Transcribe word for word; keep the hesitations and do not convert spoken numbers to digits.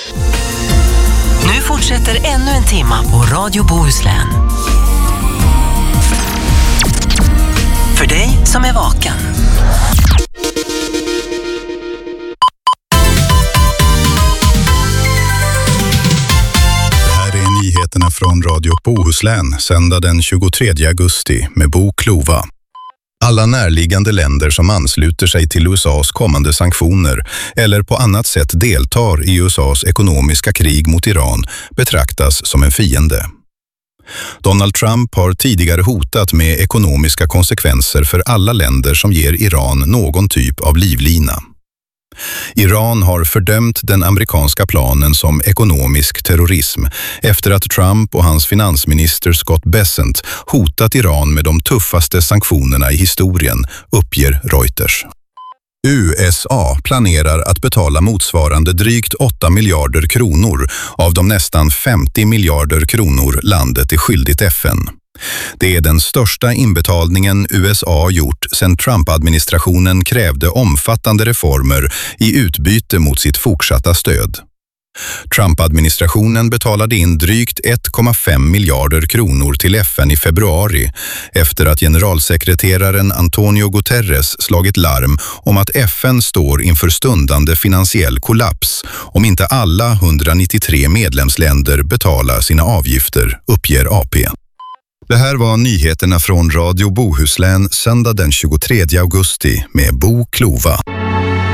Nu fortsätter ännu en timma på Radio Bohuslän. För dig som är vaken. Det här är nyheterna från Radio Bohuslän, sända den tjugotredje augusti med Bo Klova. Alla närliggande länder som ansluter sig till U S A:s kommande sanktioner eller på annat sätt deltar i U S A:s ekonomiska krig mot Iran betraktas som en fiende. Donald Trump har tidigare hotat med ekonomiska konsekvenser för alla länder som ger Iran någon typ av livlina. Iran har fördömt den amerikanska planen som ekonomisk terrorism efter att Trump och hans finansminister Scott Bessent hotat Iran med de tuffaste sanktionerna i historien, uppger Reuters. U S A planerar att betala motsvarande drygt åtta miljarder kronor av de nästan femtio miljarder kronor landet är skyldigt F N. Det är den största inbetalningen U S A gjort sedan Trump-administrationen krävde omfattande reformer i utbyte mot sitt fortsatta stöd. Trump-administrationen betalade in drygt ett komma fem miljarder kronor till F N i februari efter att generalsekreteraren Antonio Guterres slagit larm om att F N står inför stundande finansiell kollaps om inte alla hundranittiotre medlemsländer betalar sina avgifter, uppger A P. Det här var nyheterna från Radio Bohuslän söndag den tjugotredje augusti med Bo Klova.